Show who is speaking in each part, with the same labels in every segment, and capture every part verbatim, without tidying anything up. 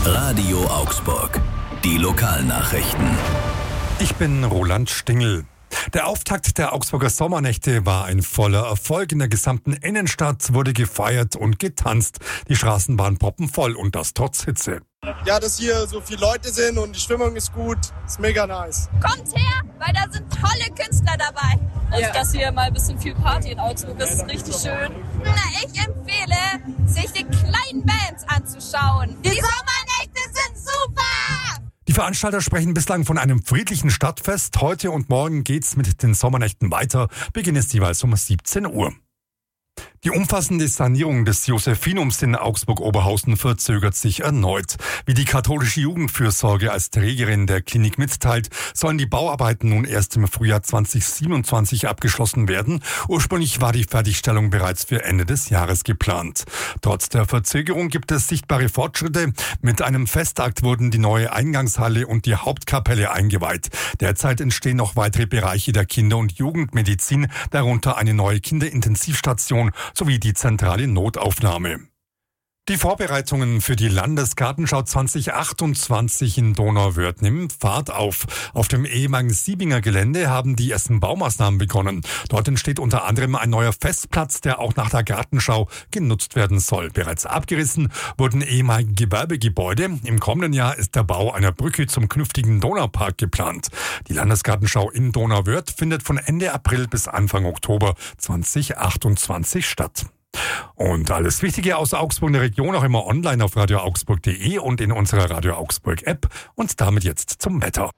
Speaker 1: Radio Augsburg. Die Lokalnachrichten.
Speaker 2: Ich bin Roland Stingel. Der Auftakt der Augsburger Sommernächte war ein voller Erfolg. In der gesamten Innenstadt wurde gefeiert und getanzt. Die Straßen waren proppenvoll und das trotz Hitze.
Speaker 3: Ja, dass hier so viele Leute sind und die Stimmung ist gut, ist mega nice.
Speaker 4: Kommt her, weil da sind tolle Künstler dabei.
Speaker 5: Und ja. dass hier mal ein bisschen viel Party in Augsburg ist, ist richtig schön.
Speaker 4: Na, ich empfehle, sich die kleinen Bands anzuschauen. Die Sommernächte sind super!
Speaker 2: Die Veranstalter sprechen bislang von einem friedlichen Stadtfest. Heute und morgen geht's mit den Sommernächten weiter. Beginn ist jeweils um siebzehn Uhr. Die umfassende Sanierung des Josephinums in Augsburg-Oberhausen verzögert sich erneut. Wie die katholische Jugendfürsorge als Trägerin der Klinik mitteilt, sollen die Bauarbeiten nun erst im Frühjahr zwanzig siebenundzwanzig abgeschlossen werden. Ursprünglich war die Fertigstellung bereits für Ende des Jahres geplant. Trotz der Verzögerung gibt es sichtbare Fortschritte. Mit einem Festakt wurden die neue Eingangshalle und die Hauptkapelle eingeweiht. Derzeit entstehen noch weitere Bereiche der Kinder- und Jugendmedizin, darunter eine neue Kinderintensivstation sowie die zentrale Notaufnahme. Die Vorbereitungen für die Landesgartenschau zwanzig achtundzwanzig in Donauwörth nehmen Fahrt auf. Auf dem ehemaligen Siebinger Gelände haben die ersten Baumaßnahmen begonnen. Dort entsteht unter anderem ein neuer Festplatz, der auch nach der Gartenschau genutzt werden soll. Bereits abgerissen wurden ehemalige Gewerbegebäude. Im kommenden Jahr ist der Bau einer Brücke zum künftigen Donaupark geplant. Die Landesgartenschau in Donauwörth findet von Ende April bis Anfang Oktober zwanzig achtundzwanzig statt. Und alles Wichtige aus Augsburg in der Region auch immer online auf radio augsburg punkt de und in unserer Radio Augsburg App. Und damit jetzt zum Wetter.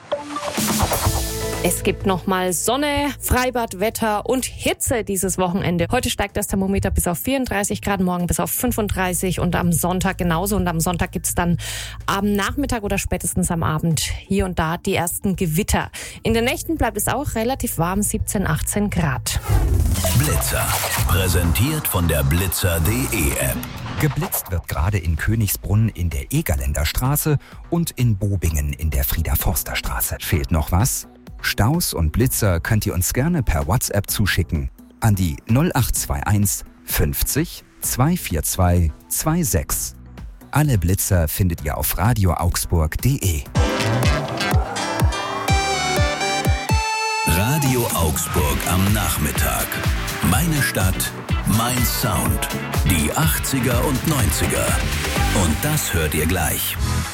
Speaker 6: Es gibt nochmal Sonne, Freibadwetter und Hitze dieses Wochenende. Heute steigt das Thermometer bis auf vierunddreißig Grad, morgen bis auf fünfunddreißig und am Sonntag genauso. Und am Sonntag gibt's dann am Nachmittag oder spätestens am Abend hier und da die ersten Gewitter. In den Nächten bleibt es auch relativ warm, siebzehn, achtzehn Grad.
Speaker 1: Blitzer, präsentiert von der blitzer punkt de App.
Speaker 7: Geblitzt wird gerade in Königsbrunn in der Egerländer Straße und in Bobingen in der Frieder-Forster-Straße. Fehlt noch was? Staus und Blitzer könnt ihr uns gerne per WhatsApp zuschicken an die null acht zwei eins fünfzig zweihundertzweiundvierzig sechsundzwanzig. Alle Blitzer findet ihr auf radio augsburg punkt de.
Speaker 1: Radio Augsburg am Nachmittag. Meine Stadt, mein Sound. Die achtziger und neunziger. Und das hört ihr gleich.